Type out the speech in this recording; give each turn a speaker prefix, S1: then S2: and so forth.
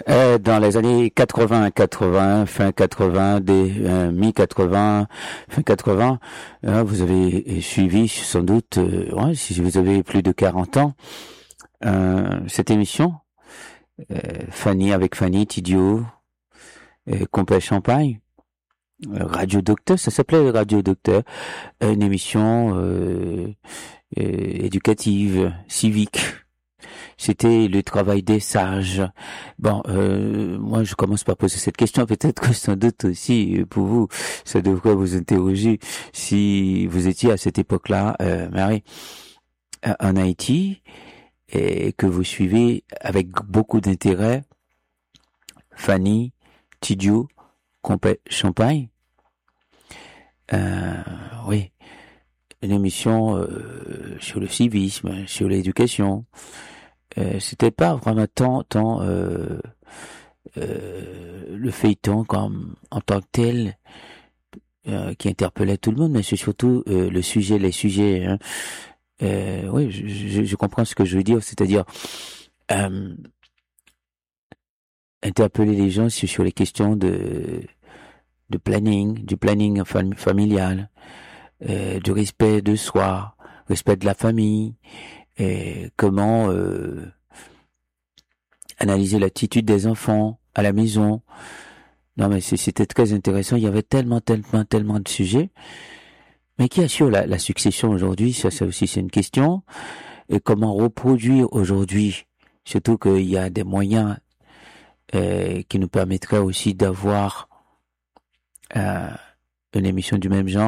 S1: Dans les années 80, fin 80, mi-80, fin 80, vous avez suivi sans doute, si vous avez plus de 40 ans, cette émission, Fanny Tidio, Compère Champagne, Radio Docteur, ça s'appelait Radio Docteur, une émission éducative, civique. C'était le travail des sages. Bon, moi je commence par poser cette question. Peut-être que sans doute aussi pour vous, ça devrait vous interroger si vous étiez à cette époque-là, Marie, en Haïti, et que vous suivez avec beaucoup d'intérêt Fanny Tidio, Compère Champagne. Oui, une émission sur le civisme, sur l'éducation. C'était pas vraiment tant le feuilleton comme en tant que tel qui interpellait tout le monde, mais c'est surtout les sujets. Hein. Oui, je comprends ce que je veux dire, c'est-à-dire interpeller les gens sur les questions du planning familial, du respect de soi, respect de la famille. Et comment analyser l'attitude des enfants à la maison. Non, mais c'était très intéressant. Il y avait tellement de sujets. Mais qui assure la succession aujourd'hui? Ça aussi, c'est une question. Et comment reproduire aujourd'hui? Surtout qu'il y a des moyens qui nous permettraient aussi d'avoir une émission du même genre.